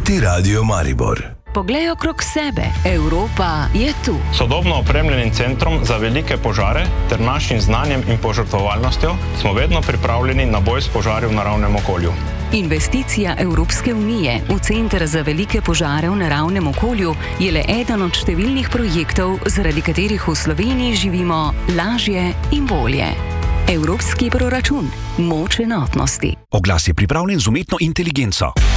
Proti Radio Maribor. Poglej okrog sebe, Evropa je tu. Sodobno opremljenim centrom za velike požare ter našim znanjem in požrtvovalnostjo smo vedno pripravljeni na boj s požari v naravnem okolju. Investicija Evropske unije v Center za velike požare v naravnem okolju je le eden od številnih projektov, zaradi katerih v Sloveniji živimo lažje in bolje. Evropski proračun. Moč enotnosti. Oglas je pripravljen z umetno inteligenco.